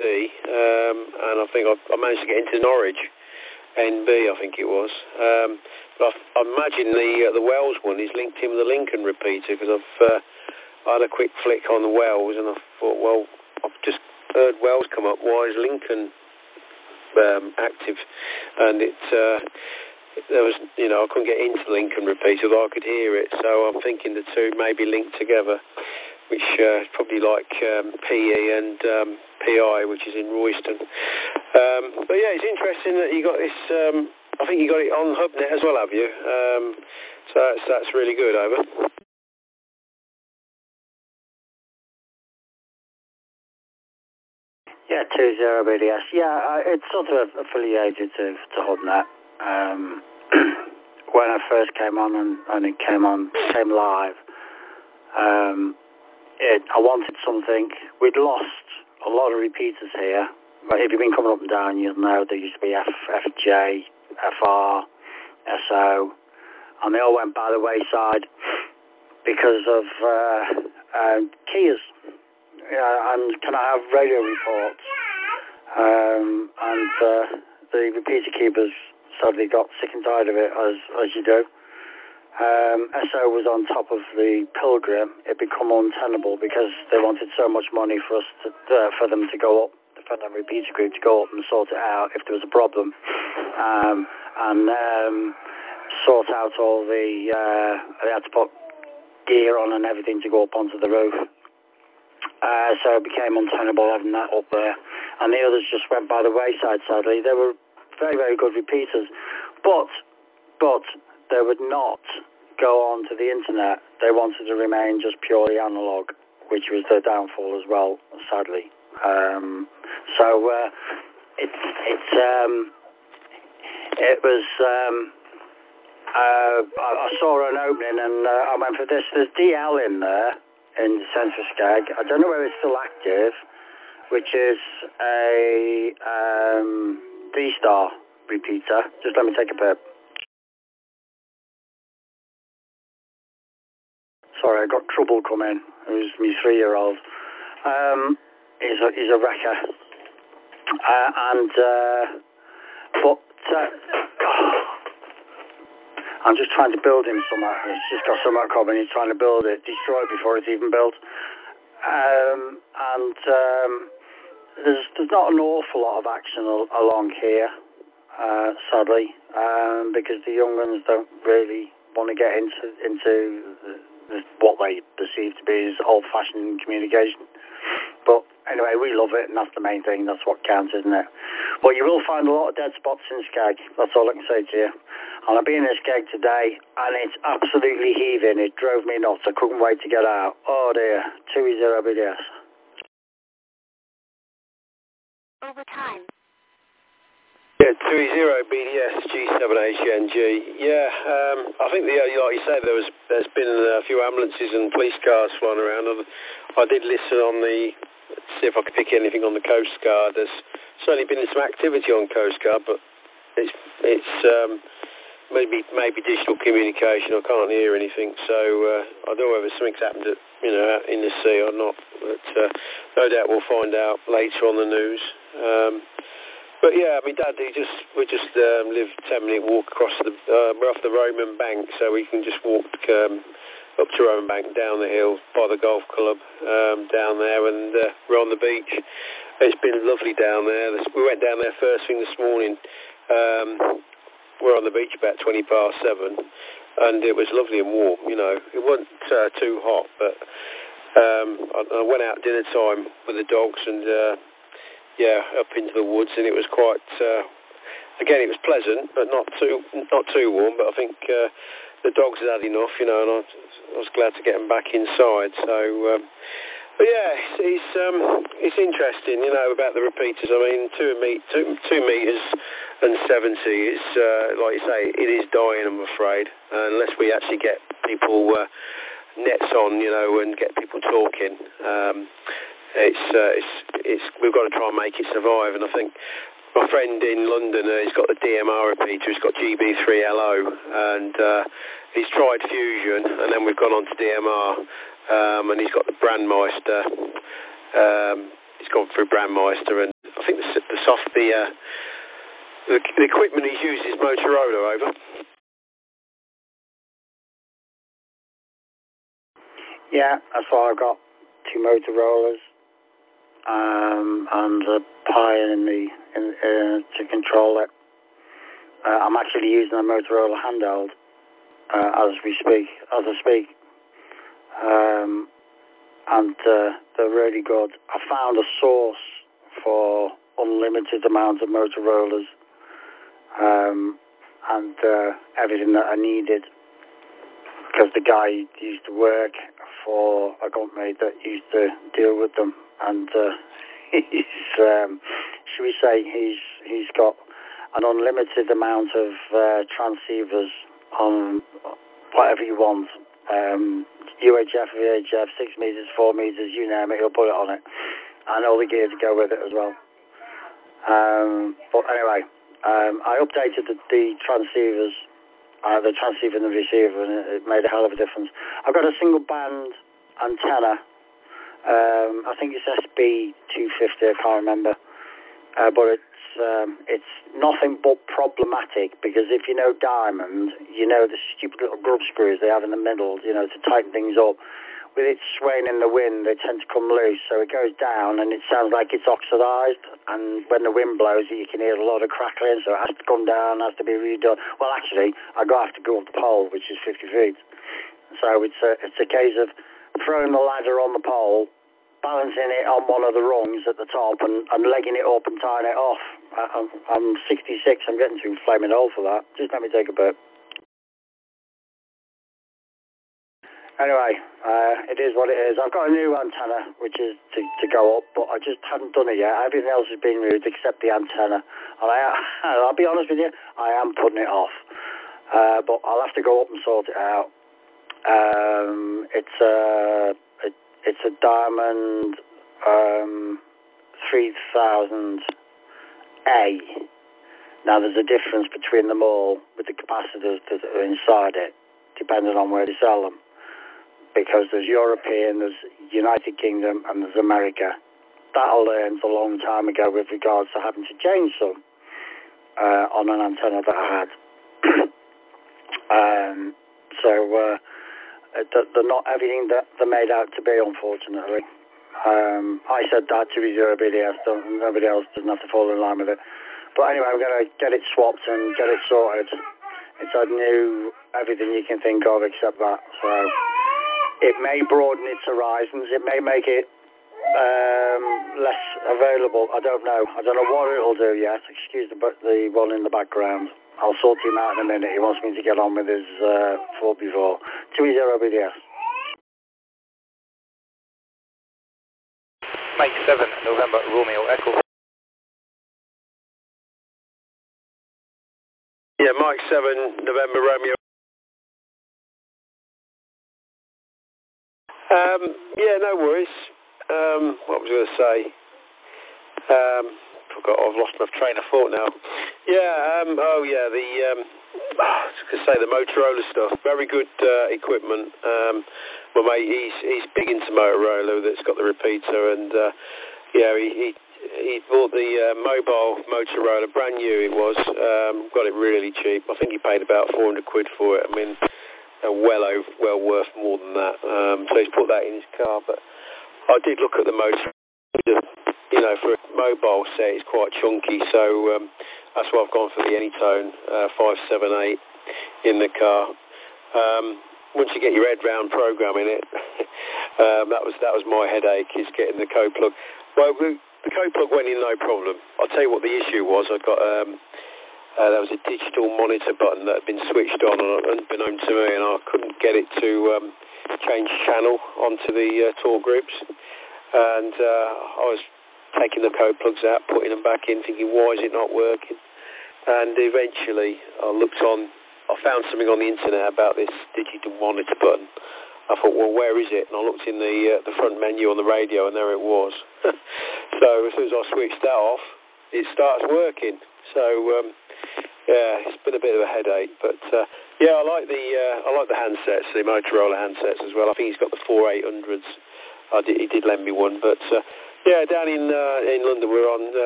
and I think I managed to get into Norwich, NB, I think it was. But I imagine the Wells one is linked in with the Lincoln repeater, because I had a quick flick on the Wells, and I thought, well, I've just heard Wells come up. Why is Lincoln active? And there was, I couldn't get into the Lincoln repeater, although I could hear it. So I'm thinking the two may be linked together, which is probably like PE and PI, which is in Royston. But yeah, it's interesting that you got this. I think you got it on HubNet as well, have you? So that's really good. Over. Yeah, 20BDS. Yeah, it's sort of affiliated to HubNet. When I first came on and it came live, I wanted something. We'd lost a lot of repeaters here. But if you've been coming up and down, you'll know there used to be FJ, FR, SO, and they all went by the wayside because of keys. And can I have radio reports? And the repeater keepers sadly got sick and tired of it, as you do. SO was on top of the Pilgrim. It became untenable because they wanted so much money for them to go up, for the repeater group to go up and sort it out if there was a problem, and sort out all they had to put gear on and everything to go up onto the roof. So it became untenable having that up there, and the others just went by the wayside. Sadly, they were very, very good repeaters, but they would not go on to the internet. They wanted to remain just purely analog, which was their downfall as well, sadly. I saw an opening and I went for this. There's DL in there in the centre of Skag. I don't know whether it's still active, which is a D-Star repeater. Just let me take a bit. Sorry, I got trouble coming. It was my 3-year-old. He's a wrecker. I'm just trying to build him somewhere. He's just got somewhere coming. He's trying to build it, destroy it before it's even built. There's not an awful lot of action along here, sadly, because the young ones don't really want to get into what they perceive to be as old-fashioned communication. But anyway, we love it, and that's the main thing. That's what counts, isn't it? Well, you will find a lot of dead spots in Skag. That's all I can say to you. And I've been in Skag today, and it's absolutely heaving. It drove me nuts. I couldn't wait to get out. Oh dear. 2E0BDS. Over time. Yeah, 2E0BDS G7HNG. Yeah, I think like you said, there's been a few ambulances and police cars flying around. I did listen on see if I could pick anything on the Coast Guard. There's certainly been some activity on Coast Guard, but it's maybe digital communication. I can't hear anything, so I don't know whether something's happened out in the sea or not. But no doubt we'll find out later on the news. But yeah, my dad, we just live 10-minute walk across we're off the Roman Bank, so we can just walk up to Roman Bank, down the hill by the golf club, down there, and we're on the beach. It's been lovely down there. We went down there first thing this morning. We're on the beach about 7:20, and it was lovely and warm. It wasn't too hot, but I went out dinner time with the dogs and. Up into the woods, and it was quite. Again, it was pleasant, but not too warm. But I think the dogs had enough, and I was glad to get them back inside. So, but yeah, it's interesting, about the repeaters. I mean, 2 meters and 70. It's like you say, it is dying. I'm afraid, unless we actually get people nets on, and get people talking. We've got to try and make it survive, and I think my friend in London, he's got the DMR repeater, he's got GB3LO, and he's tried Fusion, and then we've gone on to DMR, and he's got the Brandmeister He's gone through Brandmeister, and I think the equipment he's used is Motorola. Over. Yeah, that's why I've got 2 Motorola's and a Pi to control it. I'm actually using a Motorola handheld as I speak, and they're really good. I found a source for unlimited amount of Motorola's and everything that I needed, because the guy used to work for a company that used to deal with them, and he's should we say he's got an unlimited amount of transceivers on whatever you want, UHF, VHF, 6 meters, 4 meters, you name it, he'll put it on it, and all the gear to go with it as well. But anyway, I updated the transceivers, the transceiver and the receiver, and it made a hell of a difference. I've got a single band antenna. I think it's SB250, I can't remember, but it's nothing but problematic, because if you know Diamond, you know the stupid little grub screws they have in the middle, to tighten things up. With it swaying in the wind, they tend to come loose, so it goes down and it sounds like it's oxidized, and when the wind blows it, you can hear a lot of crackling, so it has to come down, has to be redone. Well, actually, I have to go up the pole, which is 50 feet. So it's a case of throwing the ladder on the pole, balancing it on one of the rungs at the top, and legging it up and tying it off. I'm 66, I'm getting too flaming old for that. Just let me take a bit. Anyway, it is what it is. I've got a new antenna, which is to go up, but I just haven't done it yet. Everything else has been moved except the antenna. And I'll be honest with you, I am putting it off. But I'll have to go up and sort it out. It's a Diamond 3000A. Now, there's a difference between them all with the capacitors that are inside it, depending on where they sell them. Because there's European, there's United Kingdom, and there's America. That I learned a long time ago with regards to having to change some on an antenna that I had. They're not everything that they're made out to be, unfortunately. I said that to reserve BDS, nobody else doesn't have to fall in line with it. But anyway, we're going to get it swapped and get it sorted. It's a new everything you can think of except that, so... It may broaden its horizons. It may make it less available. I don't know. I don't know what it'll do yet. Excuse the one in the background. I'll sort him out in a minute. He wants me to get on with his 4x4. 20 BDS. Mike 7, November, Romeo, Echo. Yeah, Mike 7, November, Romeo. Yeah, no worries. What was I going to say? I've lost my train of thought now. Yeah, I was going to say the Motorola stuff. Very good equipment. My mate, he's big into Motorola. That's got the repeater, and he bought the mobile Motorola, brand new it was. Got it really cheap. I think he paid about 400 quid for it. I mean, well worth more than that. So he's put that in his car. But I did look at the motor. For a mobile set, it's quite chunky. So that's why I've gone for the Anytone 578 in the car. Once you get your head round programming it, that was my headache, is getting the code plug. Well, the code plug went in no problem. I'll tell you what the issue was. I got there was a digital monitor button that had been switched on, unbeknown to me, and I couldn't get it to change channel onto the talk groups. And I was taking the code plugs out, putting them back in, thinking, why is it not working? And eventually I found something on the internet about this digital monitor button. I thought, well, where is it? And I looked in the front menu on the radio, and there it was. So as soon as I switched that off, it starts working. So it's been a bit of a headache, but I like the handsets, the Motorola handsets as well. I think he's got the 4800s. He did lend me one, but Yeah, down in London we're on